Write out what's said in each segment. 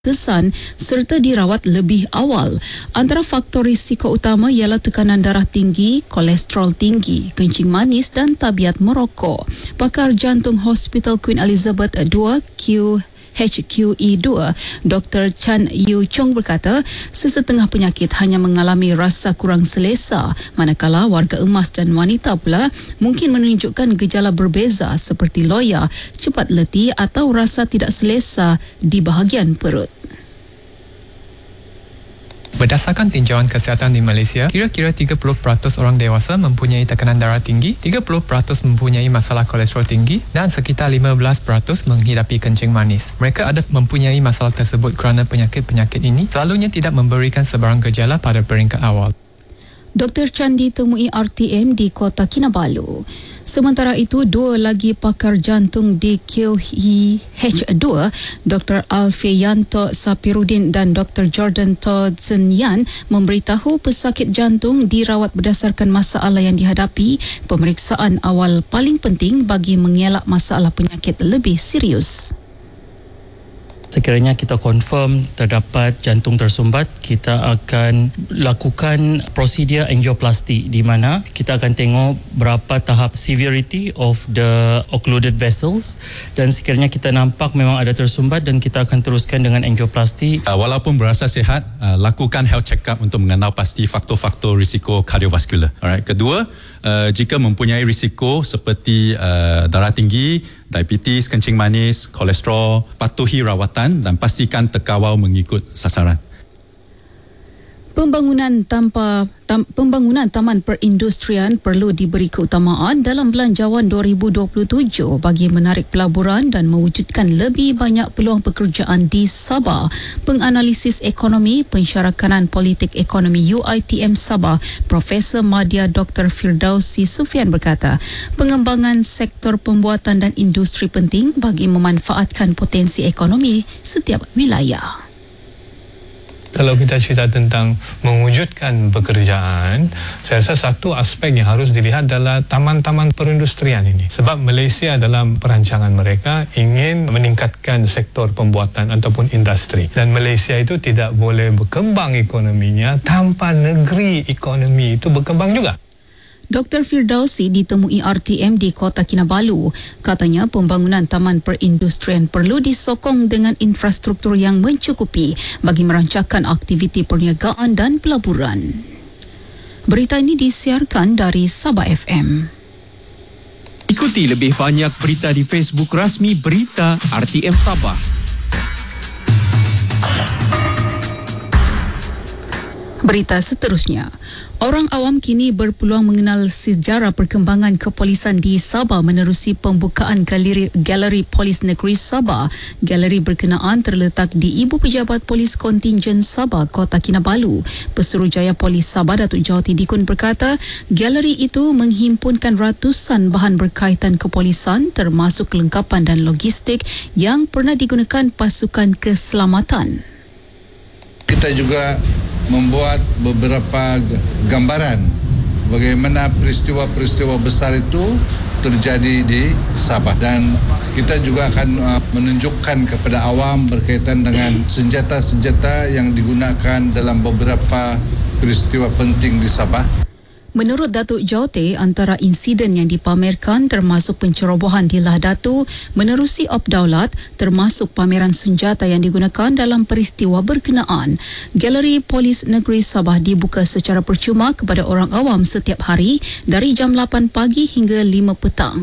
kesan serta dirawat lebih awal. Antara faktor risiko utama ialah tekanan darah tinggi, kolesterol tinggi, kencing manis dan tabiat merokok. Pakar jantung Hospital Queen Elizabeth II HQE2, Dr. Chan Yu Chong berkata, sesetengah penyakit hanya mengalami rasa kurang selesa, manakala warga emas dan wanita pula mungkin menunjukkan gejala berbeza seperti loya, cepat letih atau rasa tidak selesa di bahagian perut. Berdasarkan tinjauan kesihatan di Malaysia, kira-kira 30% orang dewasa mempunyai tekanan darah tinggi, 30% mempunyai masalah kolesterol tinggi dan sekitar 15% menghidapi kencing manis. Mereka ada mempunyai masalah tersebut kerana penyakit-penyakit ini selalunya tidak memberikan sebarang gejala pada peringkat awal. Dr. Chan ditemui RTM di Kota Kinabalu. Sementara itu, dua lagi pakar jantung di QEH2, Dr. Alfianto Sapirudin dan Dr. Jordan Todzenyan memberitahu pesakit jantung dirawat berdasarkan masalah yang dihadapi. Pemeriksaan awal paling penting bagi mengelak masalah penyakit lebih serius. Sekiranya kita confirm terdapat jantung tersumbat, kita akan lakukan prosedur angioplasty di mana kita akan tengok berapa tahap severity of the occluded vessels, dan sekiranya kita nampak memang ada tersumbat dan kita akan teruskan dengan angioplasty. Walaupun berasa sihat, lakukan health check-up untuk mengenal pasti faktor-faktor risiko kardiovaskular. Alright. Kedua, jika mempunyai risiko seperti darah tinggi, diabetes, kencing manis, kolesterol, patuhi rawatan dan pastikan terkawal mengikut sasaran. Pembangunan Taman Perindustrian perlu diberi keutamaan dalam Belanjawan 2027 bagi menarik pelaburan dan mewujudkan lebih banyak peluang pekerjaan di Sabah. Penganalisis ekonomi Pensyarakanan Politik Ekonomi UiTM Sabah, Profesor Madya Dr. Firdausi Sufian berkata, pengembangan sektor pembuatan dan industri penting bagi memanfaatkan potensi ekonomi setiap wilayah. Kalau kita cerita tentang mewujudkan pekerjaan, saya rasa satu aspek yang harus dilihat adalah taman-taman perindustrian ini. Sebab Malaysia dalam perancangan mereka ingin meningkatkan sektor pembuatan ataupun industri. Dan Malaysia itu tidak boleh berkembang ekonominya tanpa negeri ekonomi itu berkembang juga. Dr. Firdausi ditemui RTM di Kota Kinabalu. Katanya pembangunan taman perindustrian perlu disokong dengan infrastruktur yang mencukupi bagi merancangkan aktiviti perniagaan dan pelaburan. Berita ini disiarkan dari Sabah FM. Ikuti lebih banyak berita di Facebook rasmi Berita RTM Sabah. Berita seterusnya. Orang awam kini berpeluang mengenal sejarah perkembangan kepolisan di Sabah menerusi pembukaan Galeri Polis Negeri Sabah. Galeri berkenaan terletak di Ibu Pejabat Polis Kontingen Sabah, Kota Kinabalu. Pesuruhjaya Polis Sabah, Datuk Jawati Dikun berkata, galeri itu menghimpunkan ratusan bahan berkaitan kepolisan termasuk kelengkapan dan logistik yang pernah digunakan pasukan keselamatan. Kita juga membuat beberapa gambaran bagaimana peristiwa-peristiwa besar itu terjadi di Sabah, dan kita juga akan menunjukkan kepada awam berkaitan dengan senjata-senjata yang digunakan dalam beberapa peristiwa penting di Sabah. Menurut Datuk Jawati, antara insiden yang dipamerkan termasuk pencerobohan di Lah Datu menerusi Op Daulat, termasuk pameran senjata yang digunakan dalam peristiwa berkenaan. Galeri Polis Negeri Sabah dibuka secara percuma kepada orang awam setiap hari dari jam 8 pagi hingga 5 petang.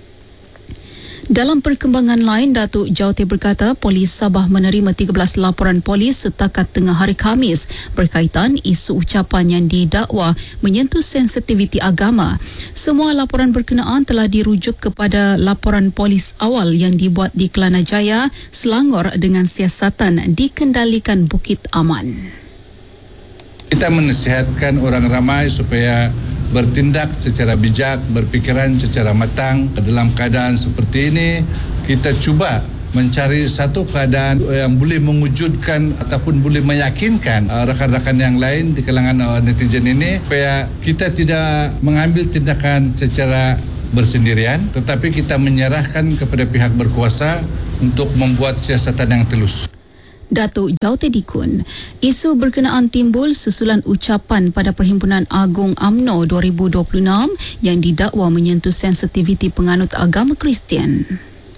Dalam perkembangan lain, Datuk Jawati berkata Polis Sabah menerima 13 laporan polis setakat tengah hari Khamis berkaitan isu ucapan yang didakwa menyentuh sensitiviti agama. Semua laporan berkenaan telah dirujuk kepada laporan polis awal yang dibuat di Kelana Jaya, Selangor dengan siasatan dikendalikan Bukit Aman. Kita menasihatkan orang ramai supaya bertindak secara bijak, berpikiran secara matang. Dalam keadaan seperti ini, kita cuba mencari satu keadaan yang boleh mewujudkan ataupun boleh meyakinkan rakan-rakan yang lain di kalangan netizen ini supaya kita tidak mengambil tindakan secara bersendirian, tetapi kita menyerahkan kepada pihak berkuasa untuk membuat siasatan yang telus. Datuk Jaute Dikun. Isu berkenaan timbul susulan ucapan pada Perhimpunan Agung UMNO 2026 yang didakwa menyentuh sensitiviti penganut agama Kristian.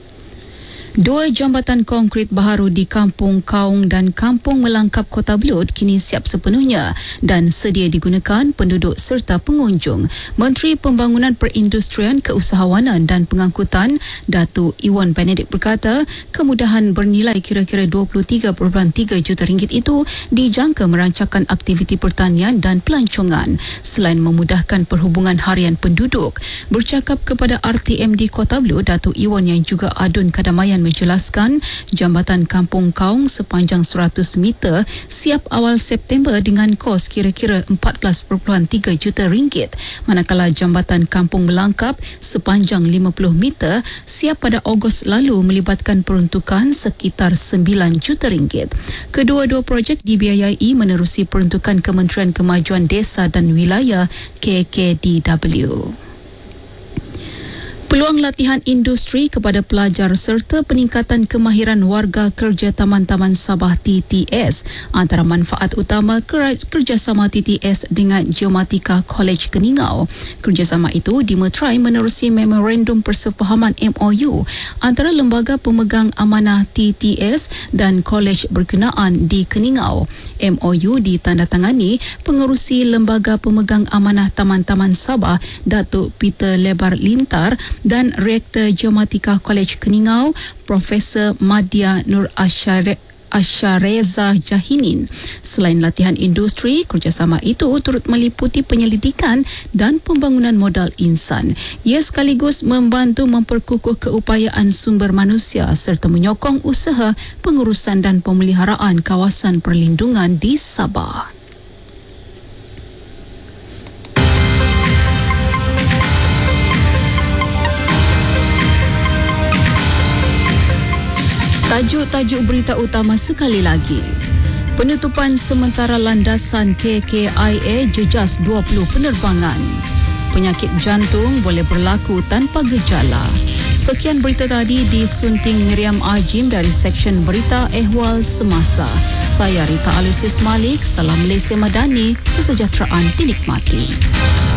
2 jambatan konkrit baharu di Kampung Kaung dan Kampung Melangkap Kota Belud kini siap sepenuhnya dan sedia digunakan penduduk serta pengunjung. Menteri Pembangunan Perindustrian, Keusahawanan dan Pengangkutan Datuk Iwan Benedict berkata kemudahan bernilai kira-kira 23.3 juta ringgit itu dijangka merancangkan aktiviti pertanian dan pelancongan selain memudahkan perhubungan harian penduduk. Bercakap kepada RTMD Kota Belud, Datuk Iwan yang juga adun Kadamayan menjelaskan jambatan Kampung Kaung sepanjang 100 meter siap awal September dengan kos kira-kira 14.3 juta ringgit, manakala jambatan Kampung Melangkap sepanjang 50 meter siap pada Ogos lalu melibatkan peruntukan sekitar 9 juta ringgit. Kedua-dua projek dibiayai menerusi peruntukan Kementerian Kemajuan Desa dan Wilayah KKDW. Peluang latihan industri kepada pelajar serta peningkatan kemahiran warga kerja Taman-Taman Sabah TTS antara manfaat utama kerjasama TTS dengan Geomatika College Keningau. Kerjasama itu dimeterai menerusi Memorandum Persefahaman MOU antara lembaga pemegang amanah TTS dan kolej berkenaan di Keningau. MOU ditandatangani pengerusi lembaga pemegang amanah Taman-Taman Sabah Datuk Peter Lebar Lintar dan Rektor Geomatika College Keningau Profesor Madya Nur Ashareza Jahinin. Selain latihan industri, kerjasama itu turut meliputi penyelidikan dan pembangunan modal insan. Ia sekaligus membantu memperkukuh keupayaan sumber manusia serta menyokong usaha pengurusan dan pemeliharaan kawasan perlindungan di Sabah. Tajuk-tajuk berita utama sekali lagi. Penutupan sementara landasan KKIA jejas 20 penerbangan. Penyakit jantung boleh berlaku tanpa gejala. Sekian berita tadi disunting Miriam Ajim dari Seksyen Berita Ehwal Semasa. Saya Rita Alisius Malik, salam Malaysia Madani, kesejahteraan dinikmati.